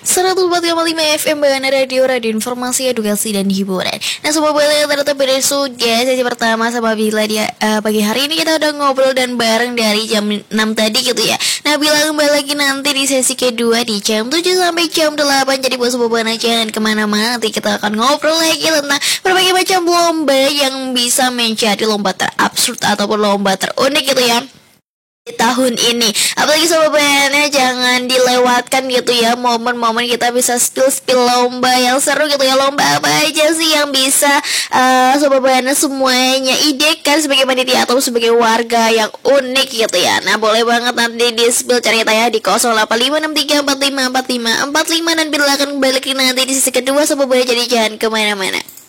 104,5 FM Bahana Radio Informasi, Edukasi, dan Hiburan. Nah, semua boleh tertutup dari sudah sesi pertama sama Bila di pagi hari ini kita udah ngobrol dan bareng dari jam 6 tadi gitu ya. Nah, Bila kembali lagi nanti di sesi kedua di jam 7 sampai jam 8. Jadi buat semua Bahana jangan kemana-mana, nanti kita akan ngobrol lagi tentang berbagai macam lomba yang bisa menjadi lomba terabsurd ataupun lomba terunik gitu ya di tahun ini. Apalagi sobat Bahana jangan dilewatkan gitu ya momen-momen kita bisa spill lomba yang seru gitu ya. Lomba apa aja sih yang bisa sobat Bahana semuanya idekan sebagai panitia atau sebagai warga yang unik gitu ya. Nah, boleh banget nanti di spill ceritanya di 085634545545 dan bila akan balik nanti di sesi kedua sobat Bahana, jadi jangan kemana-mana.